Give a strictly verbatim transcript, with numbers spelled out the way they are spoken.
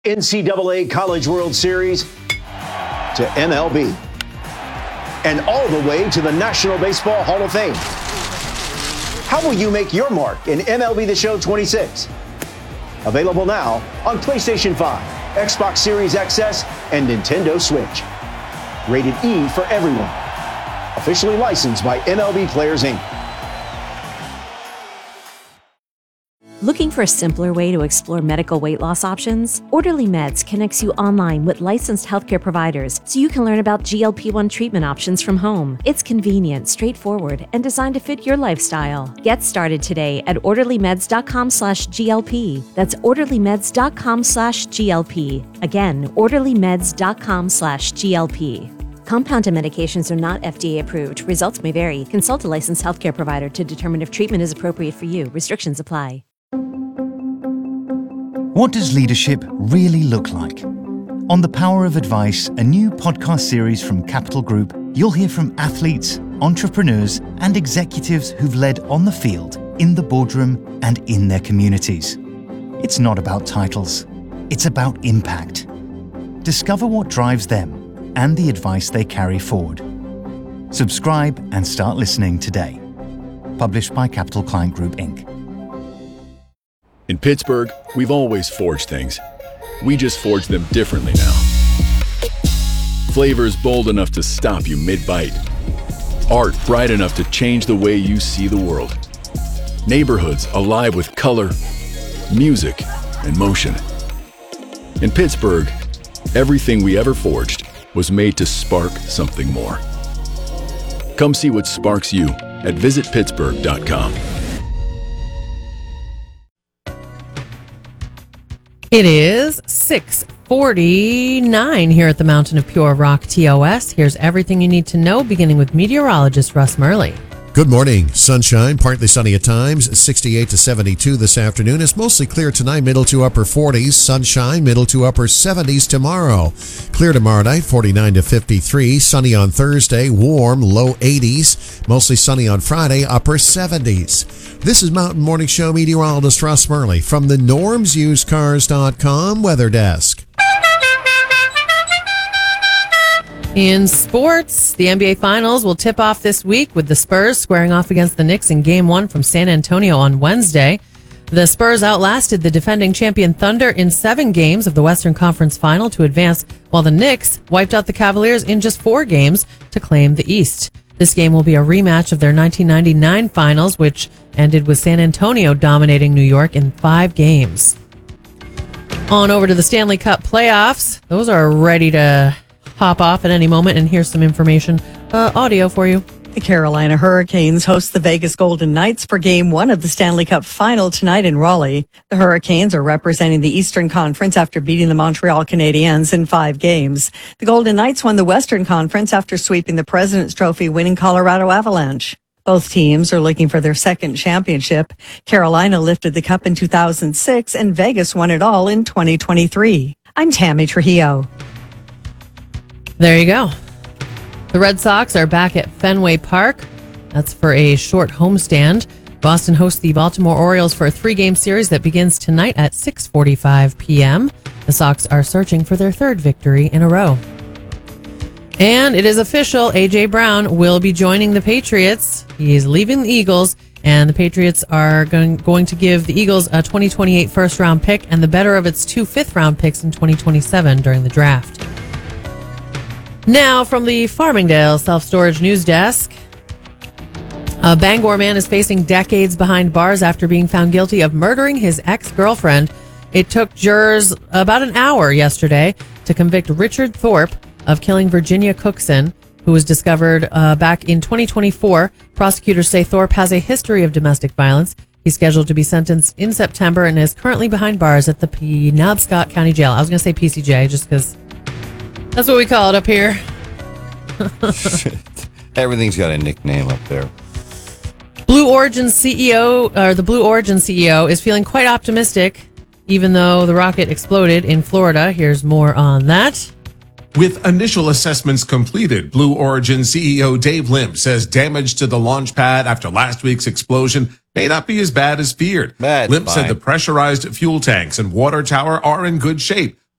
N C double A College World Series to M L B. And all the way to the National Baseball Hall of Fame. How will you make your mark in M L B The Show twenty-six? Available now on PlayStation five, Xbox Series X S, and Nintendo Switch. Rated E for everyone. Officially licensed by M L B Players, Incorporated. Looking for a simpler way to explore medical weight loss options? Orderly Meds connects you online with licensed healthcare providers so you can learn about G L P one treatment options from home. It's convenient, straightforward, and designed to fit your lifestyle. Get started today at orderlymeds.com slash GLP. That's orderlymeds.com slash GLP. Again, orderlymeds.com slash GLP. Compounded medications are not F D A approved. Results may vary. Consult a licensed healthcare provider to determine if treatment is appropriate for you. Restrictions apply. What does leadership really look like? On The Power of Advice, a new podcast series from Capital Group, you'll hear from athletes, entrepreneurs, and executives who've led on the field, in the boardroom, and in their communities. It's not about titles. It's about impact. Discover what drives them and the advice they carry forward. Subscribe and start listening today. Published by Capital Client Group, Incorporated. In Pittsburgh, we've always forged things. We just forge them differently now. Flavors bold enough to stop you mid-bite. Art bright enough to change the way you see the world. Neighborhoods alive with color, music, and motion. In Pittsburgh, everything we ever forged was made to spark something more. Come see what sparks you at visit pittsburgh dot com. It is six forty-nine here at the Mountain of Pure Rock T O S. Here's everything you need to know, beginning with meteorologist Russ Murley. Good morning. Sunshine, partly sunny at times, sixty-eight to seventy-two this afternoon. It's mostly clear tonight, middle to upper forties. Sunshine, middle to upper seventies tomorrow. Clear tomorrow night, forty-nine to fifty-three. Sunny on Thursday, warm, low eighties. Mostly sunny on Friday, upper seventies. This is Mountain Morning Show meteorologist Russ Murley from the norms used cars dot com weather desk. In sports, the N B A Finals will tip off this week with the Spurs squaring off against the Knicks in Game one from San Antonio on Wednesday. The Spurs outlasted the defending champion Thunder in seven games of the Western Conference Final to advance, while the Knicks wiped out the Cavaliers in just four games to claim the East. This game will be a rematch of their nineteen ninety-nine Finals, which ended with San Antonio dominating New York in five games. On over to the Stanley Cup playoffs. Those are ready to pop off at any moment, and here's some information, uh, audio for you. The Carolina Hurricanes host the Vegas Golden Knights for Game one of the Stanley Cup Final tonight in Raleigh. The Hurricanes are representing the Eastern Conference after beating the Montreal Canadiens in five games. The Golden Knights won the Western Conference after sweeping the President's Trophy winning Colorado Avalanche. Both teams are looking for their second championship. Carolina lifted the cup in two thousand six and Vegas won it all in twenty twenty-three. I'm Tammy Trujillo. There you go. The Red Sox are back at Fenway Park. That's for a short homestand. Boston hosts the Baltimore Orioles for a three-game series that begins tonight at six forty-five p.m. The Sox are searching for their third victory in a row. And it is official, A J. Brown will be joining the Patriots. He is leaving the Eagles, and the Patriots are going, going to give the Eagles a twenty twenty-eight first-round pick and the better of its two fifth-round picks in twenty twenty-seven during the draft. Now, from the Farmingdale Self-Storage News Desk, a Bangor man is facing decades behind bars after being found guilty of murdering his ex-girlfriend. It took jurors about an hour yesterday to convict Richard Thorpe of killing Virginia Cookson, who was discovered uh, back in twenty twenty-four. Prosecutors say Thorpe has a history of domestic violence. He's scheduled to be sentenced in September and is currently behind bars at the Penobscot County Jail. I was going to say P C J just because that's what we call it up here. Everything's got a nickname up there. Blue Origin C E O, or the Blue Origin C E O, is feeling quite optimistic, even though the rocket exploded in Florida. Here's more on that. With initial assessments completed, Blue Origin C E O Dave Limp says damage to the launch pad after last week's explosion may not be as bad as feared. That's Limp fine. said the pressurized fuel tanks and water tower are in good shape,